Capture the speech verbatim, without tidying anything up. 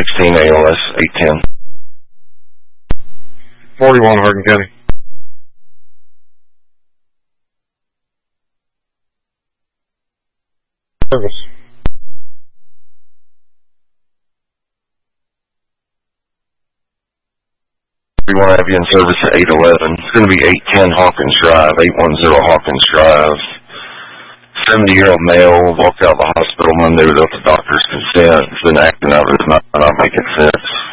sixteen A L S eight ten. forty-one, Hardin County. Service. We want to have you in service at eight eleven. It's going to be eight ten Hawkins Drive, eight one zero Hawkins Drive. seventy-year-old male walked out of the hospital Monday without the doctor's consent. It's been acting out of his mind, not making sense.